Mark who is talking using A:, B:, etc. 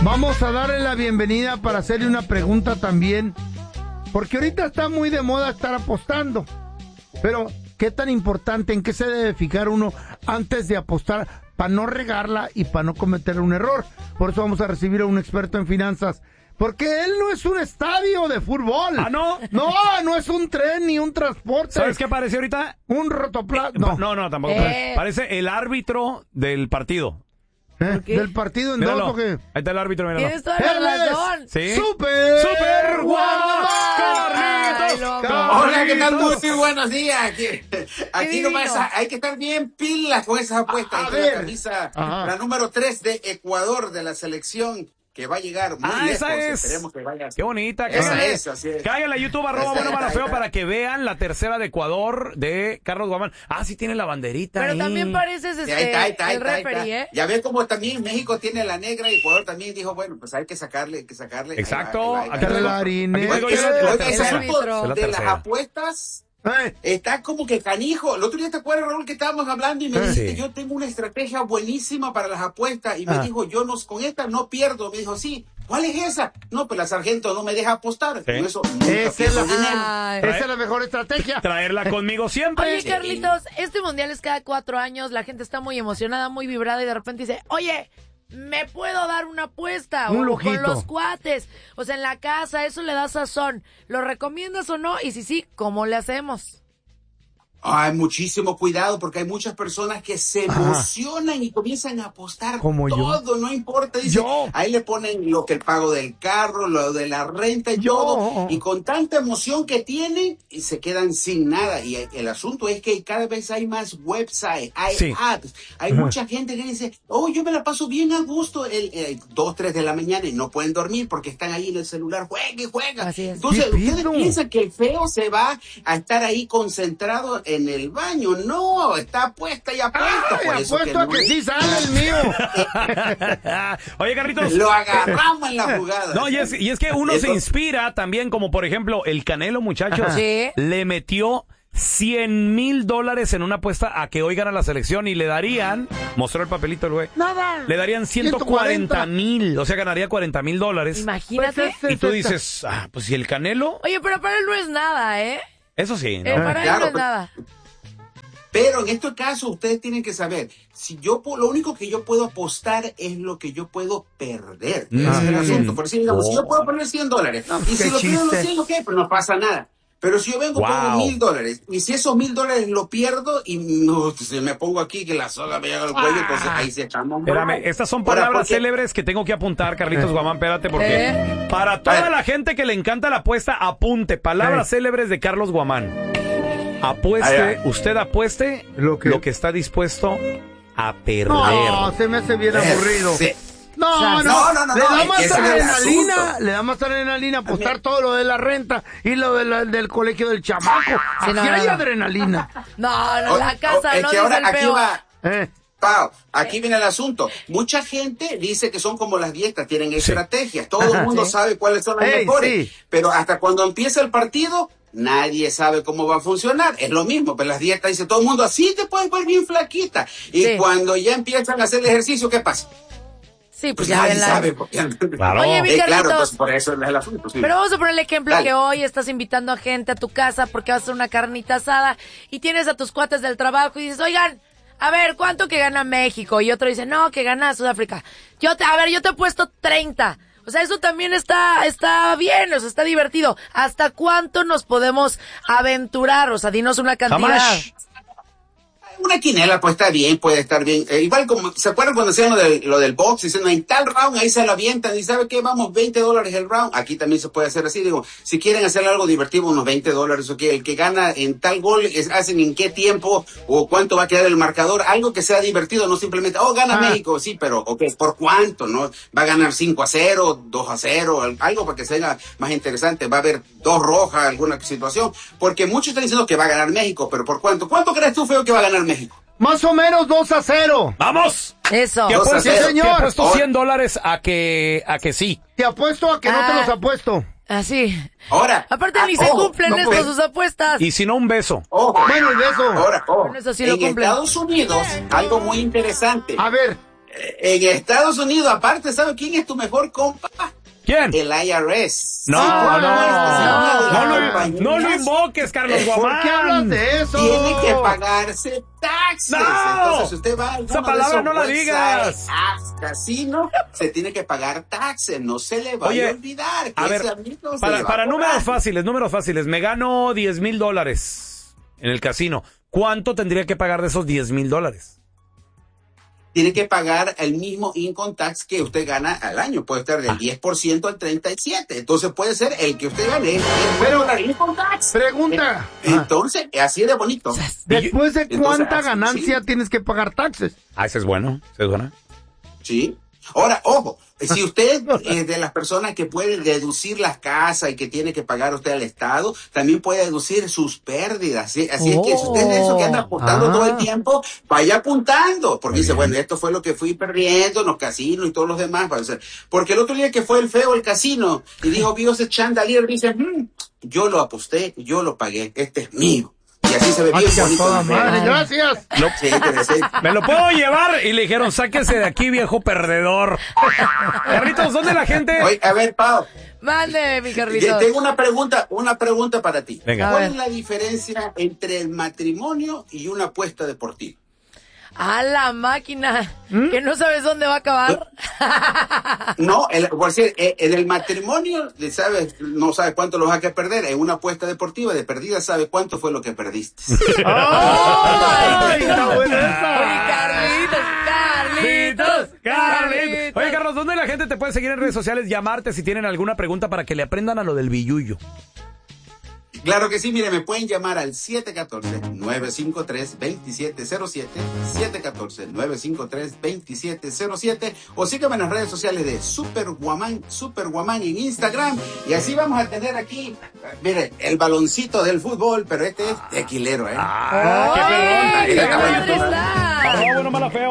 A: Vamos a darle la bienvenida para hacerle una pregunta también, porque ahorita está muy de moda estar apostando. Pero, ¿qué tan importante, en qué se debe fijar uno antes de apostar para no regarla y para no cometer un error? Por eso vamos a recibir a un experto en finanzas. Porque él no es un estadio de fútbol.
B: ¿Ah, no?
A: No, no es un tren ni un transporte.
B: ¿Sabes qué parece ahorita?
A: Un rotoplas.
B: No, tampoco. Parece el árbitro del partido.
A: ¿Del partido en
B: Míralo.
A: dos o qué?
B: Ahí está el árbitro, míralo.
C: Tienes toda la razón.
B: ¿Sí?
A: ¡Super
B: Guaman!
C: Ay, loco.
D: Hola, ¿qué tal? Muy buenos días. Aquí nomás
C: divino.
D: hay que estar bien pilas con esas apuestas.
A: A
D: Esta
A: ver.
D: es la camisa, la número 3 de Ecuador, de la selección, que va a llegar muy lejos.
B: Esa es.
D: Esperemos que vaya.
B: Qué bonita.
D: Esa es, así es.
B: Cállale a YouTube, @bueno malo feo, para que vean la tercera de Ecuador de Carlos Guamán. Ah, sí tiene la banderita
C: Pero
B: ahí.
C: también pareces
D: Sí, ahí está,
C: el referee, ¿eh?
D: Ya ves como también México tiene la negra y Ecuador también dijo, bueno, pues hay que sacarle.
B: Exacto.
D: Ahí va.
B: Acá traigo-
A: Clarines.
B: aquí traigo
D: Oye,
B: yo la
D: ese
B: tercera.
D: asunto
B: Es la
D: de las
B: tercera.
D: apuestas está como que canijo. El otro día te acuerdas, Raúl, que estábamos hablando y me dijiste,
B: Sí.
D: yo tengo una estrategia buenísima para las apuestas. Y me dijo, con esta no pierdo. Me dijo, sí, ¿cuál es esa? No, pues la sargento no me deja apostar.
B: Sí.
D: Con eso nunca
A: Esa es
D: pierdo
A: la-
D: dinero.
C: Ay.
A: Esa es la mejor estrategia.
B: Traerla conmigo siempre.
C: Oye, Carlitos, este mundial es cada 4 años, la gente está muy emocionada, muy vibrada y de repente dice, oye, ¿me puedo dar una apuesta?
A: Un
C: O
A: lujito.
C: con los cuates, o sea, en la casa, eso le da sazón. ¿Lo recomiendas o no? Y si sí, ¿cómo le hacemos?
D: Ay, muchísimo cuidado porque hay muchas personas que se emocionan y comienzan a apostar
A: Como yo.
D: todo, no importa, dicen,
A: Yo.
D: ahí le ponen lo que el pago del carro, lo de la renta y
A: Yo.
D: todo, y con tanta emoción que tienen y se quedan sin nada. Y el asunto es que cada vez hay más websites, hay
B: Sí.
D: apps, hay mucha gente que dice, oh, yo me la paso bien a gusto el 2, 3 de la mañana y no pueden dormir porque están ahí en el celular, juega.
C: Así es.
D: Entonces,
A: ¿Qué
D: ustedes
A: pedo?
D: piensan que el feo se va a estar ahí concentrado en el baño. No, está apuesta y apuesta. Por
A: Ay,
D: eso
A: apuesto a que sí sale el mío.
B: Oye, Carlitos.
D: lo agarramos en la jugada.
B: No, y es que uno se inspira también, como por ejemplo, el Canelo, muchachos,
C: Sí.
B: le metió $100,000 en una apuesta a que hoy gana la selección y le darían, mostró el papelito el güey,
A: Nada.
B: le darían 140,000, o sea, ganaría $40,000.
C: Imagínate.
A: Pues
B: Y tú dices, pues si el Canelo,
C: Oye, pero para él no es nada, ¿eh?
B: eso sí, ¿no?
C: Para él
D: Claro,
C: no es
D: pero-
C: nada.
D: Pero en este caso, ustedes tienen que saber, lo único que yo puedo apostar es lo que yo puedo perder. Ese es el asunto. Por decir, digamos, si yo puedo poner $100, y si
A: Qué
D: lo pierdo los
A: chiste.
D: 100, ok, pero no pasa nada. Pero si yo vengo con
B: Wow.
D: $1,000, y si esos $1,000 lo pierdo, y no, si me pongo aquí que la soga me llega al cuello, entonces ahí se estamos mal.
B: Espérame, estas son
D: Ahora,
B: palabras
D: porque-
B: célebres que tengo que apuntar, Carlitos Guamán, espérate, porque para toda la gente que le encanta la apuesta, apunte, palabras célebres de Carlos Guamán. Apueste, usted apueste
A: Lo que-
B: está dispuesto a perder.
A: No, se me hace bien aburrido.
D: Sí.
A: No,
D: No,
A: le da más
D: ese es el
A: adrenalina,
D: asunto.
A: le da más adrenalina apostar todo lo de la renta y lo del colegio del chamaco. Aquí
C: no,
A: hay
C: no.
A: adrenalina.
C: No, la casa,
D: es
C: no
D: que
C: dice
D: ahora
C: el
D: aquí
C: feo.
D: va...
A: Eh.
D: Pau, aquí viene el asunto. Mucha gente dice que son como las dietas, tienen estrategias. Todo el mundo
C: Sí.
D: sabe cuáles son las
A: Ey,
D: mejores.
A: sí.
D: Pero hasta cuando empieza el partido, nadie sabe cómo va a funcionar. Es lo mismo, pero las dietas dice todo el mundo, así te puedes ver bien flaquita. Y
C: Sí.
D: cuando ya empiezan a hacer el ejercicio, ¿qué pasa?
C: Sí, pues
D: Pues
C: ya
D: nadie
C: ven la...
D: sabe. Porque...
B: Claro.
C: Oye, mi
D: claro,
C: Carlitos.
D: pues por eso es el asunto. Sí.
C: Pero vamos a poner el ejemplo
D: Dale.
C: que hoy estás invitando a gente a tu casa porque vas a hacer una carnita asada y tienes a tus cuates del trabajo y dices, oigan, a ver, ¿cuánto que gana México? Y otro dice, no, que gana Sudáfrica. Yo te he puesto 30. O sea, eso también está bien, o sea, está divertido. ¿Hasta cuánto nos podemos aventurar? O sea, dinos una cantidad.
B: Jamás.
D: Una quinela pues está bien, puede estar bien. Igual como, ¿se acuerdan cuando hacían lo del box? Diciendo, en tal round ahí se la avientan y ¿sabe qué? Vamos, $20 el round. Aquí también se puede hacer así. Digo, si quieren hacer algo divertido, unos $20, o que el que gana en tal gol, hacen en qué tiempo o cuánto va a quedar el marcador. Algo que sea divertido, no simplemente, gana México, sí, pero, ¿por cuánto? ¿No? Va a ganar 5-0, 2-0, algo para que sea más interesante. Va a haber 2 rojas, alguna situación. Porque muchos están diciendo que va a ganar México, pero ¿por cuánto? ¿Cuánto crees tú, feo, que va a ganar México?
A: Más o menos 2-0.
B: ¡Vamos!
C: Eso.
B: Te
D: Dos a
B: apuesto,
D: cero.
B: te apuesto
D: Ahora-
B: $100 a que sí.
A: Te apuesto a que no te los apuesto.
C: Así.
D: Ahora.
C: Aparte ni se
D: ojo,
C: cumplen
D: no,
C: esto,
D: pues,
C: sus apuestas.
B: Y si no, un beso.
D: Ojo.
A: Bueno, el beso.
D: Ahora, ojo.
C: Bueno, eso sí lo
D: en
C: cumplen.
D: Estados Unidos, algo muy interesante.
A: A ver,
D: En Estados Unidos, aparte, ¿sabe quién es tu mejor compa?
B: ¿Quién?
D: El IRS.
B: No,
D: Sí,
B: no lo invoques, Carlos Guamán.
A: ¿Por qué hablas de eso?
D: Tiene que pagarse taxes.
B: No.
D: Entonces, si usted va a
B: Esa palabra no la digas.
D: Casino, se tiene que pagar taxes. No se le vaya a olvidar.
B: A ver, para números fáciles. Me gano $10,000 en el casino. ¿Cuánto tendría que pagar de esos $10,000?
D: Tiene que pagar el mismo income tax que usted gana al año. Puede estar del 10% al 37%. Entonces puede ser el que usted gane. Pero la income tax.
A: Pregunta.
D: Entonces, así de bonito.
A: Después de cuánta
D: Entonces,
A: ganancia tienes que pagar taxes.
B: Ese es bueno. ¿Ese es bueno?
D: Sí. Ahora, ojo, si usted es de las personas que puede deducir las casas y que tiene que pagar usted al Estado, también puede deducir sus pérdidas. ¿Sí? Así es que si usted es de eso que anda apuntando todo el tiempo, vaya apuntando. Porque dice, bueno, esto fue lo que fui perdiendo en los casinos y todos los demás. Porque el otro día que fue el feo el casino y dijo, vio ese chandalier, dice, yo lo aposté, yo lo pagué, este es mío. Y así se ve bien bonito.
A: Madre, gracias.
B: Me lo puedo llevar y le dijeron, sáquese de aquí, viejo perdedor. Carlitos, ¿dónde la gente?
D: Oye, a ver, Pau.
C: Mande, mi Carlitos.
D: Tengo una pregunta para ti.
B: Venga.
D: ¿Cuál es la diferencia entre el matrimonio y una apuesta deportiva?
C: A la máquina, que no sabes dónde va a acabar.
D: No, en el matrimonio no sabes cuánto lo vas a perder. En una apuesta deportiva de perdida sabes cuánto fue lo que perdiste.
A: ¡Ay, está buena
C: Carlitos.
B: Oye, Carlos, ¿dónde la gente te puede seguir en redes sociales? Llamarte si tienen alguna pregunta para que le aprendan a lo del billuyo.
D: Claro que sí, mire, me pueden llamar al 714-953-2707, 714-953-2707, o síganme en las redes sociales de Super Guamán en Instagram, y así vamos a tener aquí, mire, el baloncito del fútbol, pero este es tequilero,
B: ¡Qué perdón!
C: ¿Dónde está?
B: Bueno, mala feo.